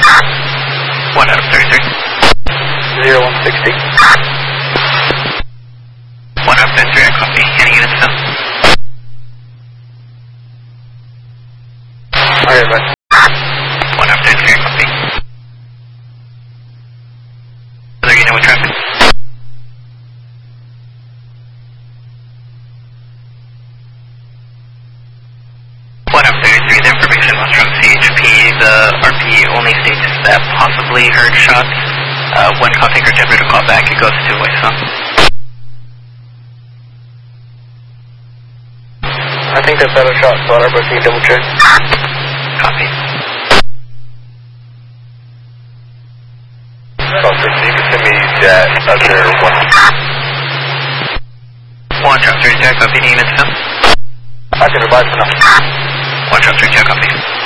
1 out of 33. 0160. 1 out of 33, I copy. Any units now? Alright, bud. 1 out of 33, I copy. Other unit with traffic. The information was from CHP. The RP only states that possibly heard shots. When call taker generator call back, it goes to voicemail. I think that's out of shot, so but can you double check? Copy. Officer, you can send me that other one. 1 drop 3 jack, copy. Any units now? I can revise it now. 1 drop 3 jack, copy.